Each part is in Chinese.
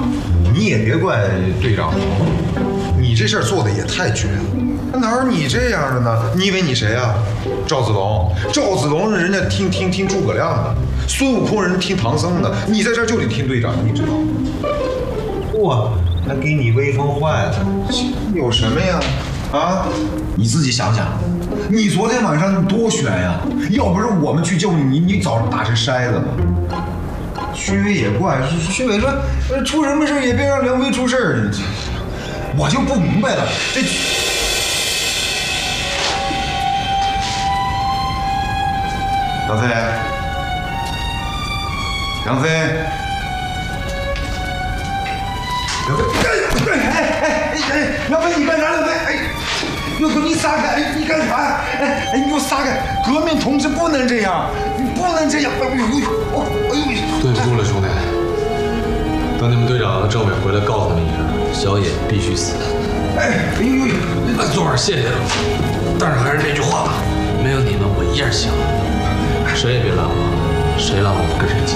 你也别怪队长，你这事儿做的也太绝了，哪有你这样的呢？你以为你谁啊？赵子龙，赵子龙人家听诸葛亮的，孙悟空人听唐僧的，你在这儿就得听队长，你知道吗？ 哇，还给你威风坏了。 有什么呀？啊，你自己想想，你昨天晚上多悬呀！要不是我们去救你，你早上打成筛子了。虚伪也怪，虚伪说出什么事也别让梁飞出事儿。我就不明白了，这梁飞，梁飞，梁飞，梁飞，你干啥？梁飞，你撒开！哎，你干啥呀？哎，你给我撒开！革命同志不能这样，你不能这样！ 对不住了，兄弟。等你们队长和政委回来告诉他们一声，小野必须死。昨晚谢谢了，但是还是那句话，没有你们我一样想。谁也别拦我，谁拦我跟谁急。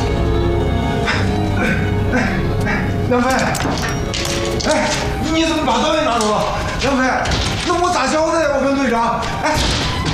梁飞，你怎么把刀也拿走了？梁飞，那我咋交代呀？我跟队长，